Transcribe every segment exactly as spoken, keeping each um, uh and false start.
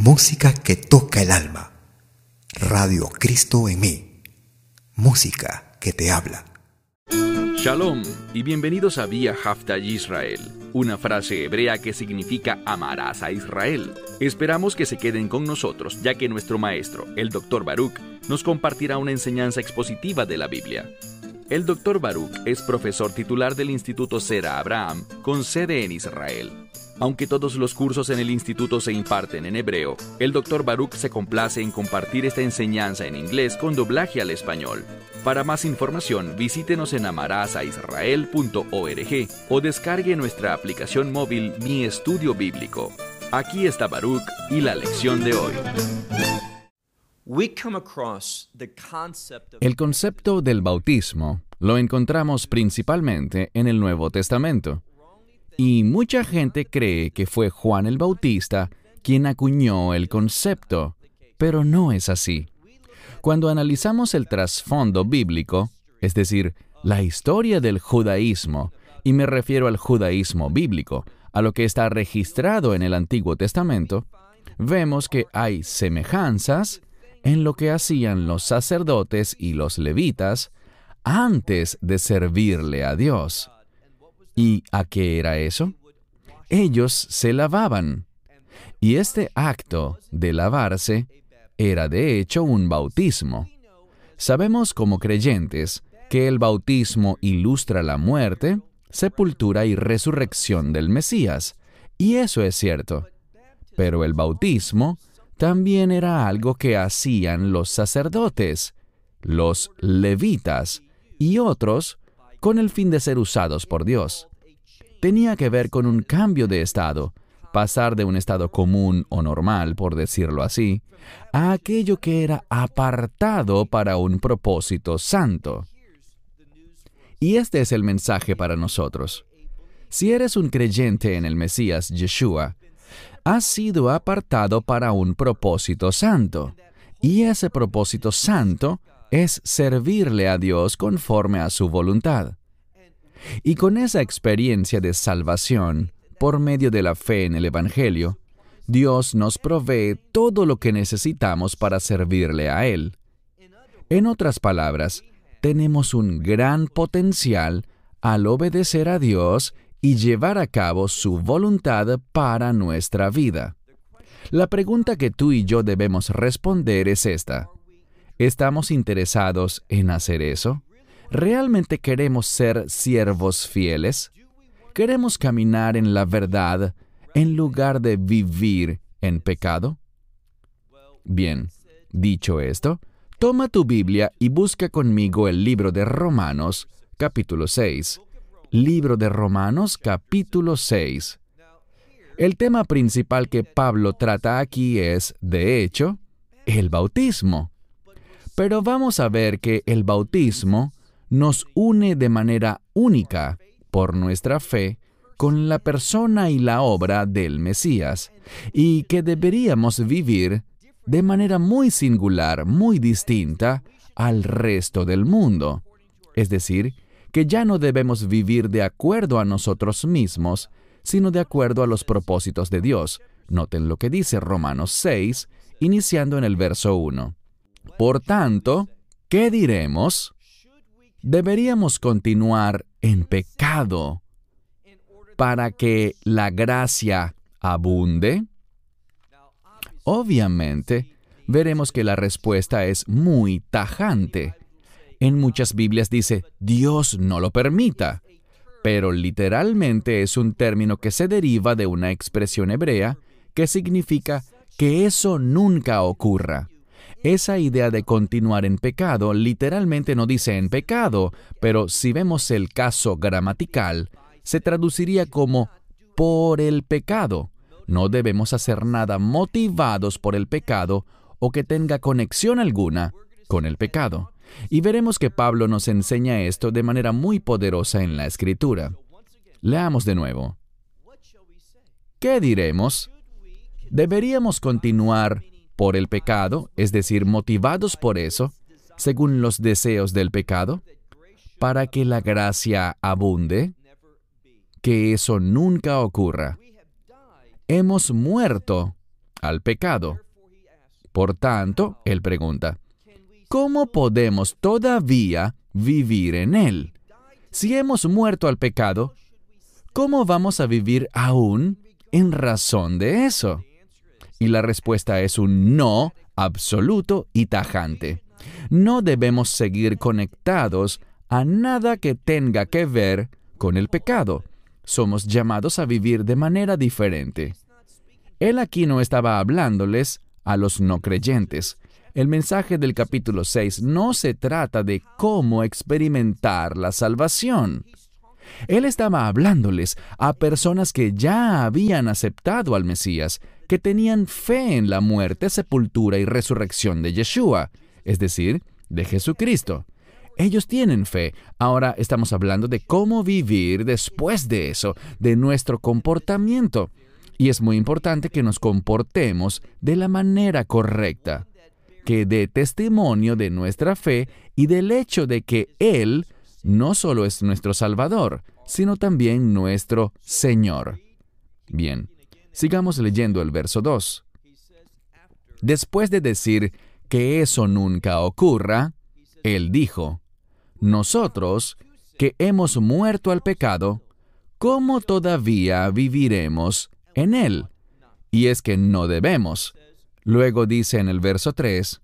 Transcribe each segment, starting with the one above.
Música que toca el alma. Radio Cristo en mí. Música que te habla. Shalom y bienvenidos a Vía Haftaj Israel, una frase hebrea que significa amarás a Israel. Esperamos que se queden con nosotros, ya que nuestro maestro, el doctor Baruch, nos compartirá una enseñanza expositiva de la Biblia. El doctor Baruch es profesor titular del Instituto Zera Abraham, con sede en Israel. Aunque todos los cursos en el instituto se imparten en hebreo, el doctor Baruch se complace en compartir esta enseñanza en inglés con doblaje al español. Para más información, visítenos en amarasaisrael punto org o descargue nuestra aplicación móvil Mi Estudio Bíblico. Aquí está Baruch y la lección de hoy. El concepto del bautismo lo encontramos principalmente en el Nuevo Testamento. Y mucha gente cree que fue Juan el Bautista quien acuñó el concepto, pero no es así. Cuando analizamos el trasfondo bíblico, es decir, la historia del judaísmo, y me refiero al judaísmo bíblico, a lo que está registrado en el Antiguo Testamento, vemos que hay semejanzas en lo que hacían los sacerdotes y los levitas antes de servirle a Dios. ¿Y a qué era eso? Ellos se lavaban. Y este acto de lavarse era de hecho un bautismo. Sabemos como creyentes que el bautismo ilustra la muerte, sepultura y resurrección del Mesías. Y eso es cierto. Pero el bautismo también era algo que hacían los sacerdotes, los levitas y otros con el fin de ser usados por Dios. Tenía que ver con un cambio de estado, pasar de un estado común o normal, por decirlo así, a aquello que era apartado para un propósito santo. Y este es el mensaje para nosotros. Si eres un creyente en el Mesías Yeshua, has sido apartado para un propósito santo, y ese propósito santo es servirle a Dios conforme a su voluntad. Y con esa experiencia de salvación, por medio de la fe en el Evangelio, Dios nos provee todo lo que necesitamos para servirle a Él. En otras palabras, tenemos un gran potencial al obedecer a Dios y llevar a cabo su voluntad para nuestra vida. La pregunta que tú y yo debemos responder es esta: ¿estamos interesados en hacer eso? ¿Realmente queremos ser siervos fieles? ¿Queremos caminar en la verdad en lugar de vivir en pecado? Bien, dicho esto, toma tu Biblia y busca conmigo el libro de Romanos, capítulo seis. Libro de Romanos, capítulo seis. El tema principal que Pablo trata aquí es, de hecho, el bautismo. Pero vamos a ver que el bautismo nos une de manera única, por nuestra fe, con la persona y la obra del Mesías, y que deberíamos vivir de manera muy singular, muy distinta al resto del mundo. Es decir, que ya no debemos vivir de acuerdo a nosotros mismos, sino de acuerdo a los propósitos de Dios. Noten lo que dice Romanos seis, iniciando en el verso uno. Por tanto, ¿qué diremos? ¿Deberíamos continuar en pecado para que la gracia abunde? Obviamente, veremos que la respuesta es muy tajante. En muchas Biblias dice, Dios no lo permita, pero literalmente es un término que se deriva de una expresión hebrea que significa que eso nunca ocurra. Esa idea de continuar en pecado literalmente no dice en pecado, pero si vemos el caso gramatical, se traduciría como por el pecado. No debemos hacer nada motivados por el pecado o que tenga conexión alguna con el pecado. Y veremos que Pablo nos enseña esto de manera muy poderosa en la Escritura. Leamos de nuevo. ¿Qué diremos? ¿Deberíamos continuar por el pecado, es decir, motivados por eso, según los deseos del pecado, para que la gracia abunde? Que eso nunca ocurra. Hemos muerto al pecado. Por tanto, él pregunta, ¿cómo podemos todavía vivir en él? Si hemos muerto al pecado, ¿cómo vamos a vivir aún en razón de eso? Y la respuesta es un no absoluto y tajante. No debemos seguir conectados a nada que tenga que ver con el pecado. Somos llamados a vivir de manera diferente. Él aquí no estaba hablándoles a los no creyentes. El mensaje del capítulo seis no se trata de cómo experimentar la salvación. Él estaba hablándoles a personas que ya habían aceptado al Mesías, que tenían fe en la muerte, sepultura y resurrección de Yeshua, es decir, de Jesucristo. Ellos tienen fe. Ahora estamos hablando de cómo vivir después de eso, de nuestro comportamiento. Y es muy importante que nos comportemos de la manera correcta, que dé testimonio de nuestra fe y del hecho de que Él no solo es nuestro Salvador, sino también nuestro Señor. Bien, sigamos leyendo el verso dos. Después de decir que eso nunca ocurra, Él dijo, nosotros, que hemos muerto al pecado, ¿cómo todavía viviremos en él? Y es que no debemos. Luego dice en el verso tres,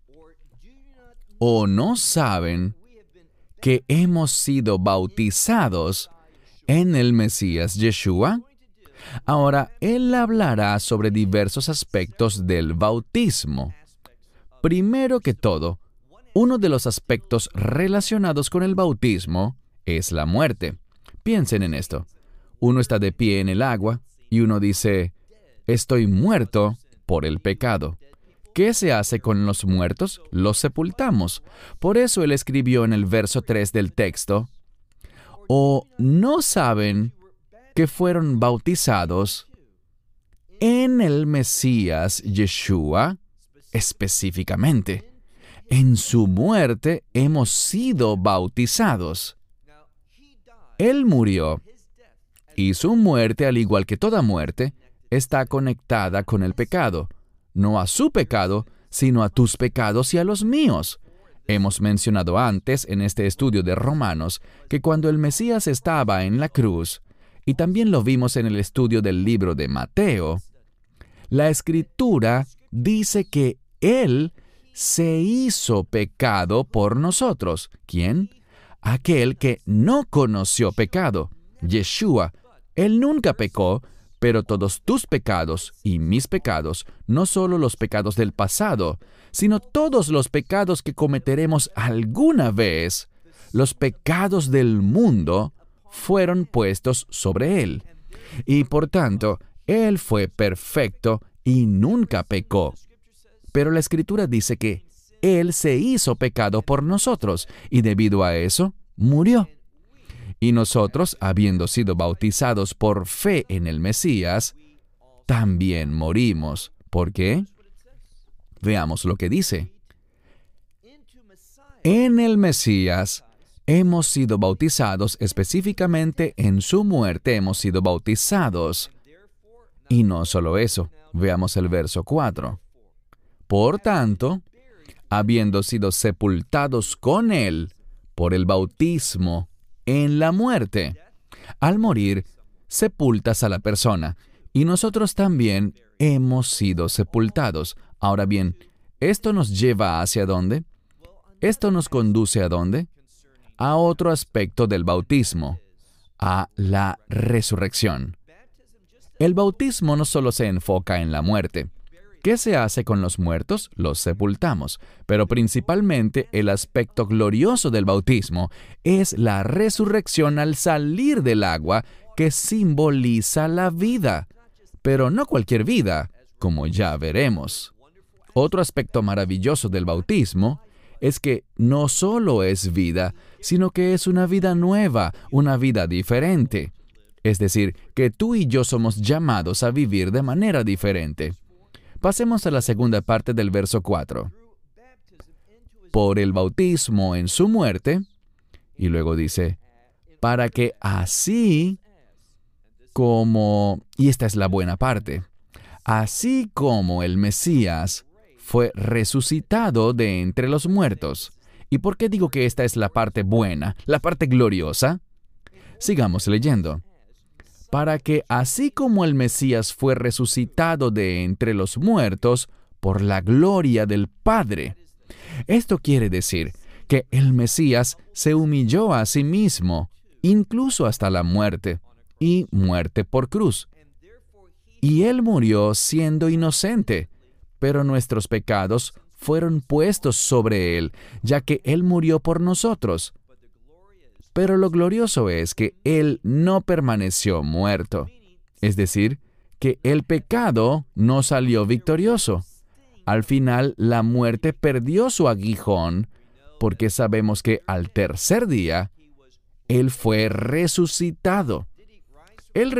¿o no saben que hemos sido bautizados en el Mesías Yeshua? Ahora, él hablará sobre diversos aspectos del bautismo. Primero que todo, uno de los aspectos relacionados con el bautismo es la muerte. Piensen en esto. Uno está de pie en el agua y uno dice, estoy muerto por el pecado. ¿Qué se hace con los muertos? Los sepultamos. Por eso él escribió en el verso tres del texto, ¿o no saben que fueron bautizados en el Mesías Yeshua? Específicamente, en su muerte hemos sido bautizados. Él murió, y su muerte, al igual que toda muerte, está conectada con el pecado. No a su pecado, sino a tus pecados y a los míos. Hemos mencionado antes, en este estudio de Romanos, que cuando el Mesías estaba en la cruz, y también lo vimos en el estudio del libro de Mateo, la Escritura dice que Él se hizo pecado por nosotros. ¿Quién? Aquel que no conoció pecado, Yeshua. Él nunca pecó, pero todos tus pecados y mis pecados, no solo los pecados del pasado, sino todos los pecados que cometeremos alguna vez, los pecados del mundo, fueron puestos sobre Él. Y por tanto, Él fue perfecto y nunca pecó. Pero la Escritura dice que Él se hizo pecado por nosotros, y debido a eso, murió. Y nosotros, habiendo sido bautizados por fe en el Mesías, también morimos. ¿Por qué? Veamos lo que dice. En el Mesías hemos sido bautizados, específicamente en su muerte hemos sido bautizados. Y no solo eso, veamos el verso cuatro. Por tanto, habiendo sido sepultados con Él por el bautismo en la muerte. Al morir, sepultas a la persona, y nosotros también hemos sido sepultados. Ahora bien, ¿esto nos lleva hacia dónde? ¿Esto nos conduce a dónde? A otro aspecto del bautismo, a la resurrección. El bautismo no solo se enfoca en la muerte. ¿Qué se hace con los muertos? Los sepultamos. Pero principalmente el aspecto glorioso del bautismo es la resurrección al salir del agua, que simboliza la vida. Pero no cualquier vida, como ya veremos. Otro aspecto maravilloso del bautismo es que no solo es vida, sino que es una vida nueva, una vida diferente. Es decir, que tú y yo somos llamados a vivir de manera diferente. Pasemos a la segunda parte del verso cuatro. Por el bautismo en su muerte, y luego dice, para que así como, y esta es la buena parte, así como el Mesías fue resucitado de entre los muertos. ¿Y por qué digo que esta es la parte buena, la parte gloriosa? Sigamos leyendo. Para que así como el Mesías fue resucitado de entre los muertos por la gloria del Padre. Esto quiere decir que el Mesías se humilló a sí mismo, incluso hasta la muerte, y muerte por cruz. Y Él murió siendo inocente, pero nuestros pecados fueron puestos sobre Él, ya que Él murió por nosotros. Pero lo glorioso es que Él no permaneció muerto, es decir, que el pecado no salió victorioso. Al final, la muerte perdió su aguijón, porque sabemos que al tercer día, Él fue resucitado. Él